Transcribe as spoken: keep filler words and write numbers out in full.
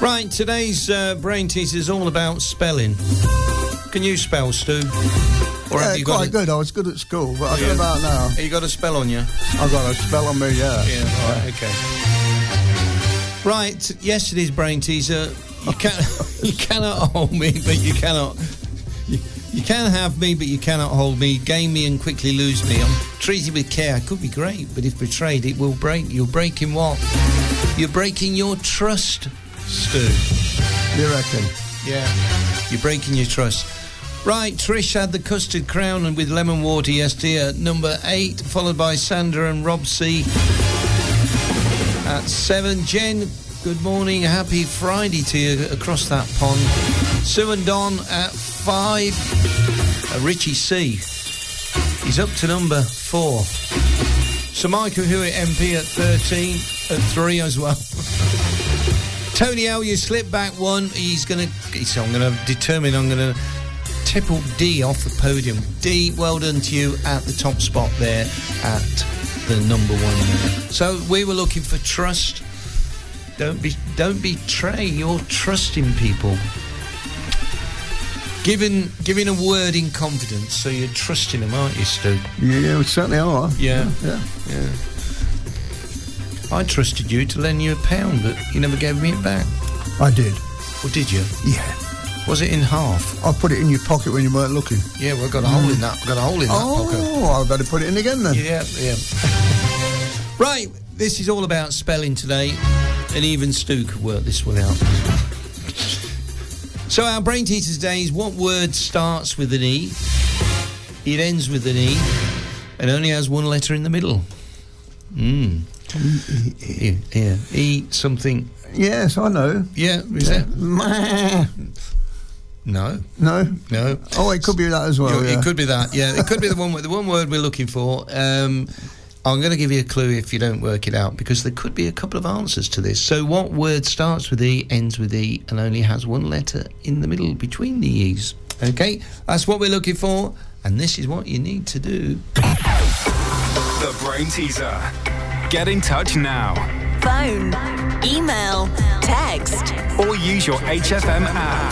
Right, today's uh, brain teaser is all about spelling. Can you spell, Stu? Or yeah, have you got quite a, good. I was good at school, but I yeah. don't know about now. Have you got a spell on you? I've got a spell on me, yeah. Yeah, all right, okay. Right, yesterday's brain teaser. You can you cannot hold me, but you cannot. You, you can have me, but you cannot hold me. Gain me and quickly lose me. I'm treated with care. Could be great, but if betrayed, it will break. You're breaking what? You're breaking your trust, Stu. You reckon? Yeah. You're breaking your trust. Right, Trish had the custard crown and with lemon water yesterday at number eight, followed by Sandra and Rob C. At seven. Jen, good morning, happy Friday to you across that pond. Sue and Don at five. Uh, Richie C. He's up to number four. Sir Michael Hewitt M P at thirteen, at three as well. Tony L, you slip back one. He's going to, he's, I'm going to determine, I'm going to tipple D off the podium. D, well done to you at the top spot there at the number one. So we were looking for trust. Don't be, don't betray your trust in people. Giving, giving a word in confidence, so you're trusting them, aren't you, Stu? Yeah, we certainly are. Yeah, yeah, yeah. I trusted you to lend you a pound, but you never gave me it back. I did. Or did you? Yeah. Was it in half? I put it in your pocket when you weren't looking. Yeah, well, I've got a hole in that. I've got a hole in that oh, pocket. Oh, I better put it in again then. Yeah, yeah. Right, this is all about spelling today, and even Stu could work this one out. So our brain teaser today is what word starts with an E, it ends with an E, and only has one letter in the middle. Mm. E, e, e. Yeah, E something. Yes, I know. Yeah, is yeah. that? No. No? No. Oh, it could be that as well, yeah, yeah. It could be that, yeah. It could be the one, the one word we're looking for. Um, I'm going to give you a clue if you don't work it out, because there could be a couple of answers to this. So what word starts with E, ends with E, and only has one letter in the middle between the E's? Okay, that's what we're looking for, and this is what you need to do. The Brain Teaser. Get in touch now. Phone, email, text, or use your H F M app.